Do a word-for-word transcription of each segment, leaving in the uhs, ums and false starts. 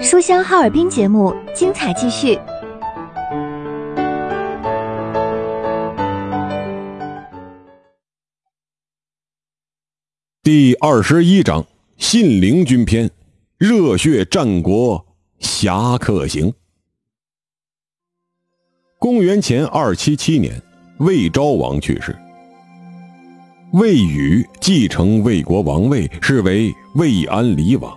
书香哈尔滨节目精彩继续。 第二十一章，信陵军篇，热血战国侠客行。公元前二七七年，魏昭王去世，魏宇继承魏国王位，是为魏安离王。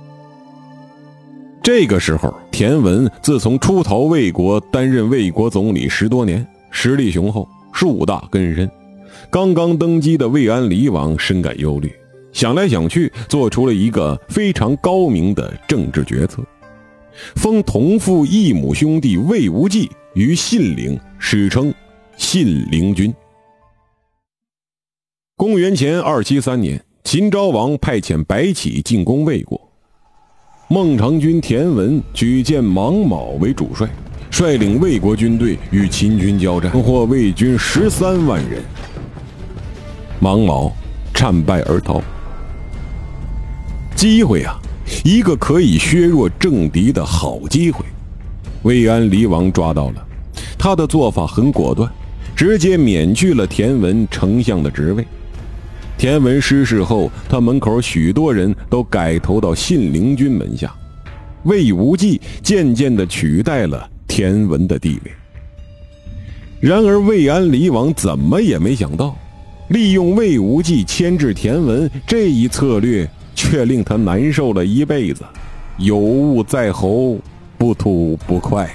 这个时候，田文自从出逃魏国，担任魏国总理十多年，实力雄厚，树大根深。刚刚登基的魏安离王深感忧虑，想来想去，做出了一个非常高明的政治决策，封同父异母兄弟魏无忌于信陵，史称信陵君。公元前二七三年，秦昭王派遣白起进攻魏国，孟尝君田文举荐芒卯为主帅，率领魏国军队与秦军交战，获魏军十三万人。芒卯战败而逃。机会啊，一个可以削弱政敌的好机会。魏安离王抓到了，他的做法很果断，直接免去了田文丞相的职位。田文失势后，他门口许多人都改投到信陵君门下，魏无忌渐渐地取代了田文的地位。然而魏安离王怎么也没想到，利用魏无忌牵制田文这一策略，却令他难受了一辈子，有物在喉，不吐不快。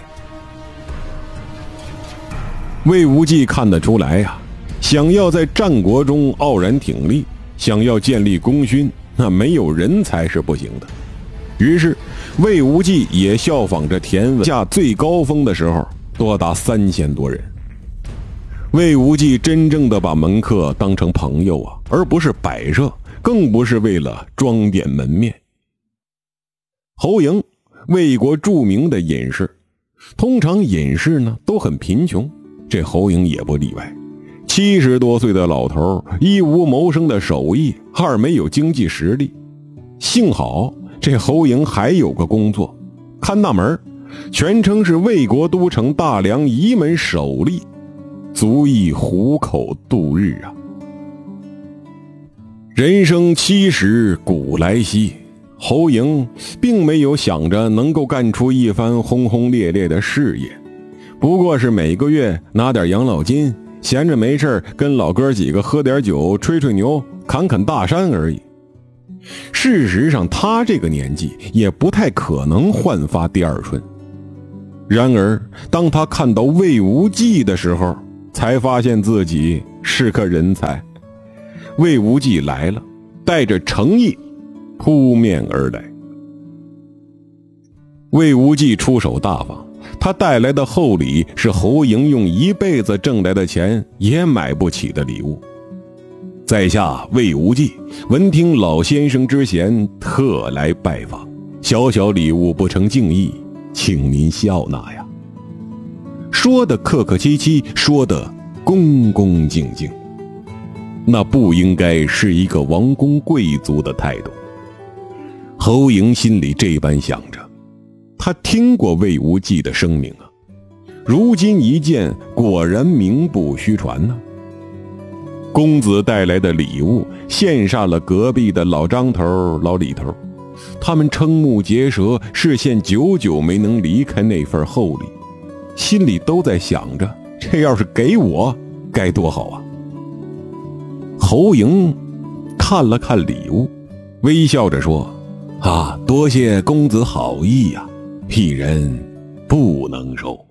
魏无忌看得出来呀、啊，想要在战国中傲然挺立，想要建立功勋，那没有人才是不行的。于是魏无忌也效仿着田文下最高峰的时候，多达三千多人。魏无忌真正的把门客当成朋友啊，而不是摆设，更不是为了装点门面。侯嬴，魏国著名的隐士，通常隐士呢都很贫穷，这侯嬴也不例外。七十多岁的老头，一无谋生的手艺，二没有经济实力。幸好这侯嬴还有个工作，看大门，全称是魏国都城大梁仪门首吏，足以糊口度日啊。人生七十古来稀，侯嬴并没有想着能够干出一番轰轰烈烈的事业，不过是每个月拿点养老金，闲着没事跟老哥几个喝点酒，吹吹牛，侃侃大山而已。事实上他这个年纪也不太可能焕发第二春。然而当他看到魏无忌的时候，才发现自己是个人才。魏无忌来了，带着诚意扑面而来。魏无忌出手大方，他带来的厚礼是侯嬴用一辈子挣来的钱也买不起的礼物。在下魏无忌闻听老先生之嫌，特来拜访，小小礼物不成敬意，请您笑纳呀。说的客客气气，说的恭恭敬敬，那不应该是一个王公贵族的态度。侯嬴心里这般想着，他听过魏无忌的声名啊，如今一见，果然名不虚传呢、啊。公子带来的礼物羡煞了隔壁的老张头、老李头，他们瞠目结舌，视线久久没能离开那份厚礼，心里都在想着，这要是给我该多好啊。侯嬴看了看礼物，微笑着说：啊，多谢公子好意呀、啊，鄙人不能收。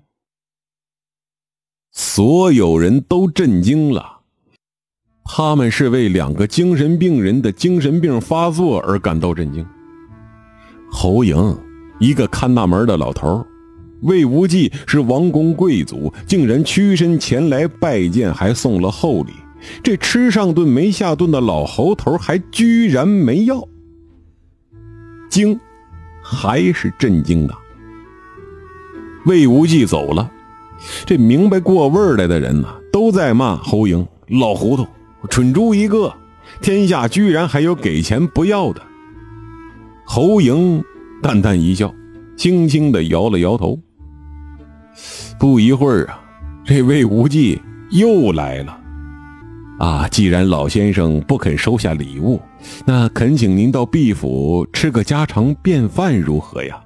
所有人都震惊了，他们是为两个精神病人的精神病发作而感到震惊。侯嬴，一个看大门的老头，魏无忌是王公贵族，竟然屈身前来拜见，还送了厚礼。这吃上顿没下顿的老侯头还居然没要。惊，还是震惊的。魏无忌走了，这明白过味来的人呢、啊，都在骂侯嬴老糊涂，蠢猪一个，天下居然还有给钱不要的。侯嬴淡淡一笑， 轻轻地摇了摇头。不一会儿啊，这魏无忌又来了。啊，既然老先生不肯收下礼物，那恳请您到毕府吃个家常便饭如何呀？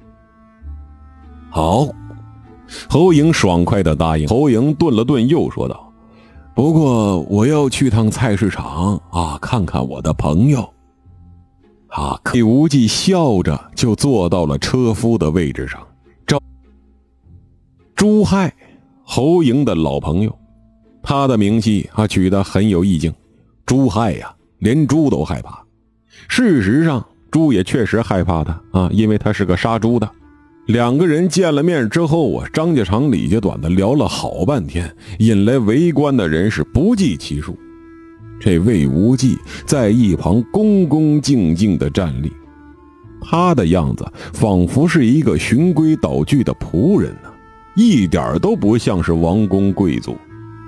好，侯莹爽快地答应。侯莹顿了顿，又说道：不过我要去趟菜市场啊，看看我的朋友。啊，魏无忌笑着就坐到了车夫的位置上。赵朱亥，侯莹的老朋友，他的名气啊取得很有意境。朱亥呀、啊，连猪都害怕。事实上，猪也确实害怕他啊，因为他是个杀猪的。两个人见了面之后啊，张家长李家短的聊了好半天，引来围观的人是不计其数。这魏无忌在一旁恭恭敬敬地站立，他的样子仿佛是一个循规蹈矩的仆人呢、啊，一点都不像是王公贵族。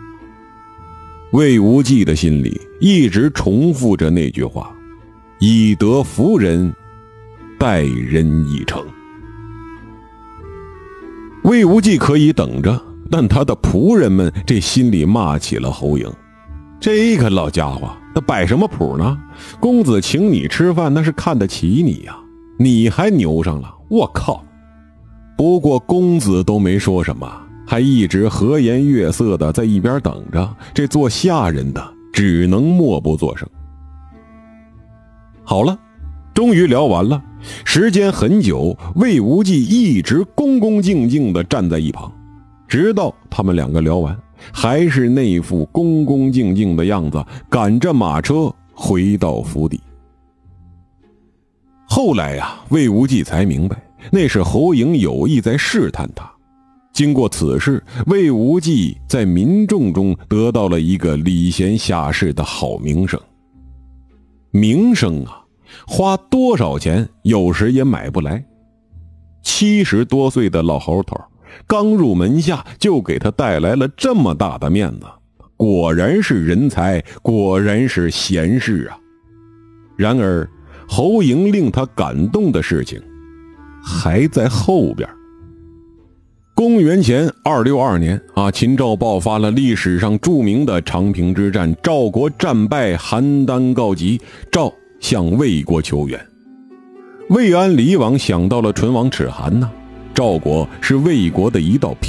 魏无忌的心里一直重复着那句话：以德服人，待人以诚。魏无忌可以等着，但他的仆人们这心里骂起了侯莹。这个老家伙他摆什么谱呢？公子请你吃饭那是看得起你呀、啊，你还牛上了，我靠！不过公子都没说什么，还一直和颜悦色的在一边等着，这做下人的只能默不作声。好了，终于聊完了。时间很久，魏无忌一直恭恭敬敬地站在一旁，直到他们两个聊完，还是那副恭恭敬敬的样子，赶着马车回到府邸。后来呀、啊，魏无忌才明白，那是侯莹有意在试探他。经过此事，魏无忌在民众中得到了一个礼贤下士的好名声。名声啊，花多少钱有时也买不来。七十多岁的老猴头刚入门下就给他带来了这么大的面子，果然是人才，果然是贤士啊。然而侯莹令他感动的事情还在后边。公元前二六二年啊，秦赵爆发了历史上著名的长平之战，赵国战败，邯郸告急，赵向魏国求援。魏安离王想到了唇亡齿寒呢、啊，赵国是魏国的一道